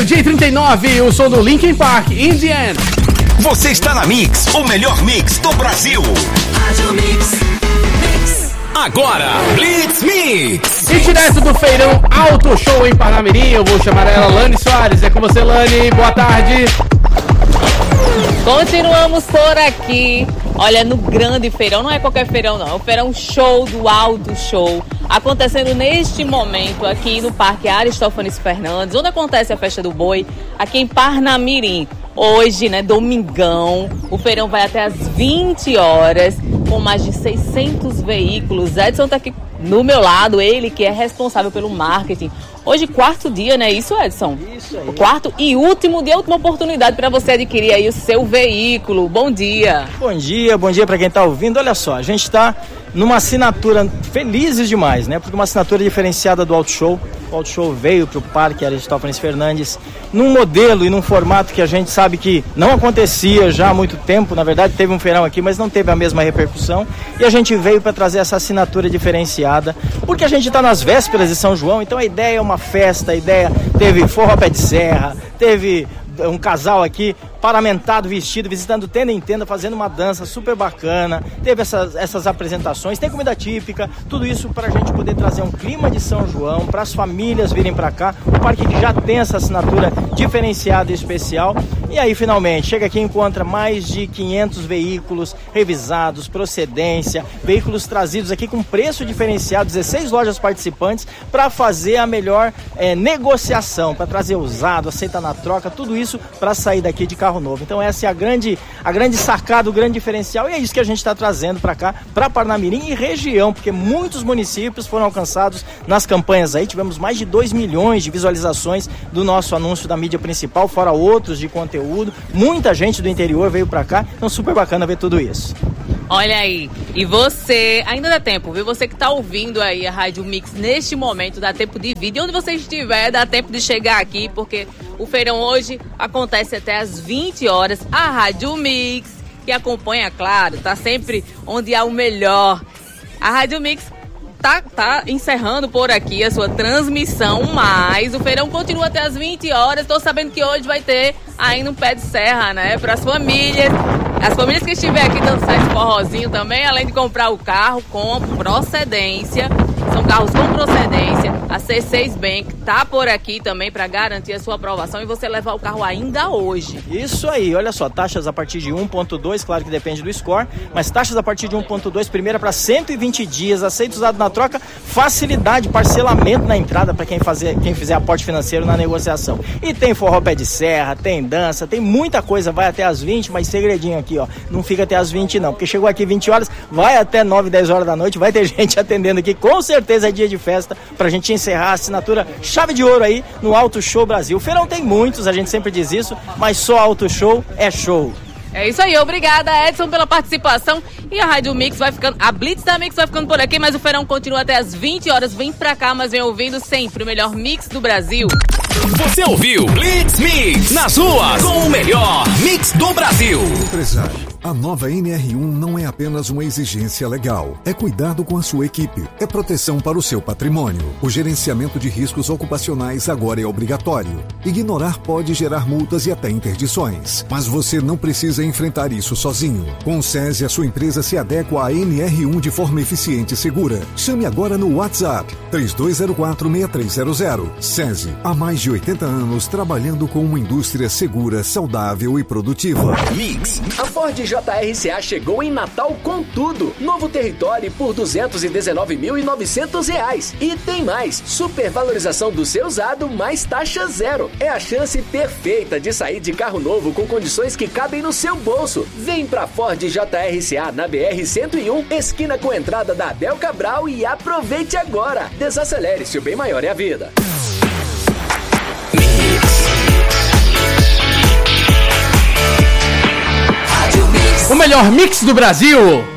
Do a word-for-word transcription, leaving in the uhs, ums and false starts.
Meio-dia e trinta e nove, o som do Linkin Park, In The End. Você está na Mix, o melhor mix do Brasil. Rádio Mix. Mix. Agora, Blitz Mix. E direto do feirão Auto Show em Parnamirim, eu vou chamar ela Lani Soares. É com você, Lani. Boa tarde. Continuamos por aqui. Olha, no grande feirão, não é qualquer feirão não, é o feirão show do Auto Show, acontecendo neste momento aqui no Parque Aristófanes Fernandes, onde acontece a Festa do Boi, aqui em Parnamirim. Hoje, né, domingão, o feirão vai até às vinte horas, com mais de seiscentos veículos. Edson tá aqui no meu lado, ele que é responsável pelo marketing. Hoje, quarto dia, né? Isso, Edson? Isso aí. O quarto e último dia, última oportunidade para você adquirir aí o seu veículo. Bom dia. Bom dia, bom dia para quem tá ouvindo. Olha só, a gente tá numa assinatura, felizes demais, né? Porque uma assinatura diferenciada do Auto Show. O Auto Show veio pro Parque Aristófanes Fernandes num modelo e num formato que a gente sabe que não acontecia já há muito tempo. Na verdade, teve um feirão aqui, mas não teve a mesma repercussão. E a gente veio para trazer essa assinatura diferenciada, porque a gente está nas vésperas de São João, então a ideia é uma festa, a ideia teve forró pé de serra, teve um casal aqui paramentado, vestido, visitando tenda em tenda, fazendo uma dança super bacana, teve essas, essas apresentações, tem comida típica, tudo isso para a gente poder trazer um clima de São João, para as famílias virem para cá, o parque que já tem essa assinatura diferenciada e especial. E aí finalmente chega aqui e encontra mais de quinhentos veículos revisados, procedência, veículos trazidos aqui com preço diferenciado, dezesseis lojas participantes para fazer a melhor é, negociação, para trazer usado, aceita na troca, tudo isso para sair daqui de carro novo. Então essa é a grande, a grande sacada, o grande diferencial, e é isso que a gente está trazendo para cá, para Parnamirim e região, porque muitos municípios foram alcançados nas campanhas aí, tivemos mais de dois milhões de visualizações do nosso anúncio da mídia principal, fora outros de conteúdo, muita gente do interior veio para cá, então super bacana ver tudo isso. Olha aí, e você, ainda dá tempo, viu? Você que tá ouvindo aí a Rádio Mix neste momento, dá tempo de vir. De onde você estiver, dá tempo de chegar aqui, porque o feirão hoje acontece até às vinte horas. A Rádio Mix, que acompanha, claro, tá sempre onde há o melhor. A Rádio Mix tá, tá encerrando por aqui a sua transmissão, mas o feirão continua até às vinte horas. Tô sabendo que hoje vai ter ainda um pé de serra, né? Para as famílias. As famílias que estiverem aqui dançar esse forrozinho também, além de comprar o carro com procedência, são carros com procedência, a C seis Bank tá por aqui também para garantir a sua aprovação e você levar o carro ainda hoje. Isso aí, olha só, taxas a partir de um ponto dois, claro que depende do score, mas taxas a partir de um ponto dois, primeira para cento e vinte dias, aceito usado na troca, facilidade, parcelamento na entrada para quem, fazer, quem fizer aporte financeiro na negociação. E tem forró pé de serra, tem dança, tem muita coisa, vai até às vinte, mas segredinho aqui, ó, não fica até às vinte não, porque chegou aqui vinte horas, vai até nove, dez horas da noite, vai ter gente atendendo aqui, com certeza é dia de festa, pra gente encerrar a assinatura chave de ouro aí no Auto Show Brasil. O feirão tem muitos, a gente sempre diz isso, mas só Auto Show é show. É isso aí, obrigada Edson pela participação. E a Rádio Mix vai ficando, a Blitz da Mix vai ficando por aqui, mas o feirão continua até às vinte horas. Vem pra cá, mas vem ouvindo sempre o melhor mix do Brasil. Você ouviu Blitz Mix nas ruas com o melhor mix do Brasil. Empresário, a nova N R um não é apenas uma exigência legal, é cuidado com a sua equipe, é proteção para o seu patrimônio. O gerenciamento de riscos ocupacionais agora é obrigatório. Ignorar pode gerar multas e até interdições, mas você não precisa enfrentar isso sozinho. Com o SESI, a sua empresa se adequa à N R um de forma eficiente e segura. Chame agora no WhatsApp três dois zero quatro, seis três zero zero. SESI, há mais de oitenta anos trabalhando com uma indústria segura, saudável e produtiva. Mix. A Ford J R C A chegou em Natal com tudo. Novo Territory por duzentos e dezenove mil e novecentos reais. E tem mais, supervalorização do seu usado mais taxa zero. É a chance perfeita de sair de carro novo com condições que cabem no seu bolso. Vem pra Ford J R C A na B R cento e um, esquina com a entrada da Abel Cabral, e aproveite agora. Desacelere, se o bem maior é a vida. O melhor mix do Brasil.